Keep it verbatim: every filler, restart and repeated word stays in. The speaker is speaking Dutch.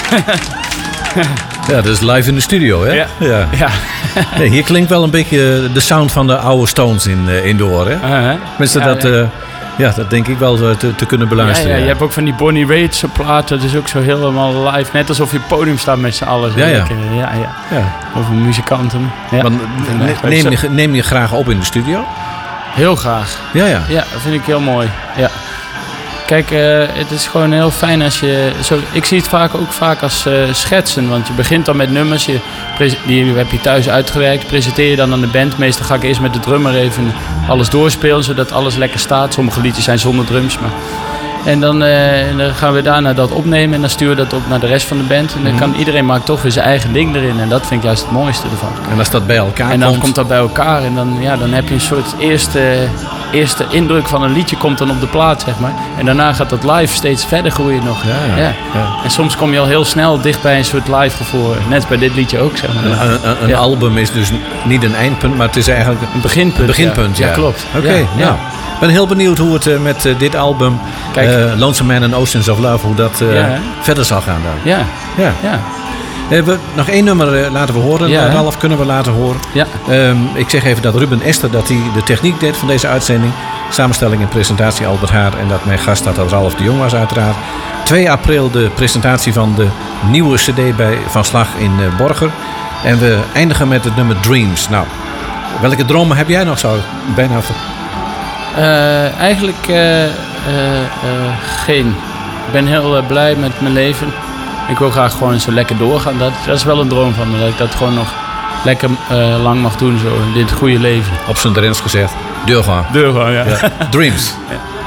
Ja, dat is live in de studio, hè? Ja. ja. ja. Nee, hier klinkt wel een beetje de sound van de oude Stones in, uh, in door, hè? Uh-huh. Tenminste, ja, dat, uh, ja, dat denk ik wel te, te kunnen beluisteren. Ja, ja, ja. je hebt ook van die Bonnie Raitt platen. Dat is ook zo helemaal live. Net alsof je op het podium staat met z'n allen. Zo Ja, ja. lekker, ja, ja. ja. Over muzikanten. Ja. Want, ne- neem, je, neem je graag op in de studio? Heel graag. Ja, ja. Ja, dat vind ik heel mooi. Ja. Kijk, uh, het is gewoon heel fijn als je... Zo, ik zie het vaak ook vaak als uh, schetsen. Want je begint dan met nummers. Je, die heb je thuis uitgewerkt. Presenteer je dan aan de band. Meestal ga ik eerst met de drummer even alles doorspelen. Zodat alles lekker staat. Sommige liedjes zijn zonder drums. Maar... En dan, uh, en dan gaan we daarna dat opnemen. En dan sturen we dat op naar de rest van de band. En dan kan iedereen maakt toch weer zijn eigen ding erin. En dat vind ik juist het mooiste ervan. En als dat bij elkaar En dan komt... komt dat bij elkaar. En dan, ja, dan heb je een soort eerste... eerste indruk van een liedje komt dan op de plaat, zeg maar. En daarna gaat dat live steeds verder groeien nog. Ja, ja. Ja. Ja. En soms kom je al heel snel dicht bij een soort live gevoel. Net bij dit liedje ook, zeg maar. Een, een, een ja. album is dus niet een eindpunt, maar het is eigenlijk... Een beginpunt. Een beginpunt, ja. Ja, ja klopt. Oké, okay, ja, nou. ja. Ik ben heel benieuwd hoe het uh, met uh, dit album, uh, Lonesome Man and Oceans of Love, hoe dat uh, ja, verder zal gaan dan. Ja, ja. ja. We, nog één nummer uh, laten we horen. Ja, Ralf kunnen we laten horen. Ja. Um, ik zeg even dat Ruben Ester dat hij de techniek deed van deze uitzending. Samenstelling en presentatie Albert Haar. En dat mijn gast dat, dat Ralf de Jong was uiteraard. twee april de presentatie van de nieuwe cd bij Van Slag in uh, Borger. En we eindigen met het nummer Dreams. Nou, welke dromen heb jij nog zo bijna... Uh, eigenlijk uh, uh, uh, geen. Ik ben heel uh, blij met mijn leven. Ik wil graag gewoon zo lekker doorgaan. Dat, dat is wel een droom van me. Dat ik dat gewoon nog lekker uh, lang mag doen. Zo, in dit goede leven. Op zijn Drents gezegd. Doorgaan. Doorgaan, ja. ja. Dreams. Ja.